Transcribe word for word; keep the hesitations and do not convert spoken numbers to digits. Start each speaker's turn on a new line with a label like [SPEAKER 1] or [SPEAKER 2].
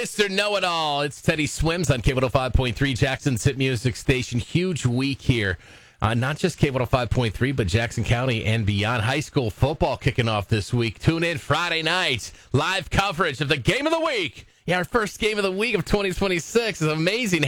[SPEAKER 1] Mister Know-It-All. It's Teddy Swims on K one oh five point three, Jackson's hit music station. Huge week here. Uh, not just K one oh five point three, but Jackson County and beyond. High school football kicking off this week. Tune in Friday night. Live coverage of the game of the week. Yeah, our first game of the week of twenty twenty-six is amazing.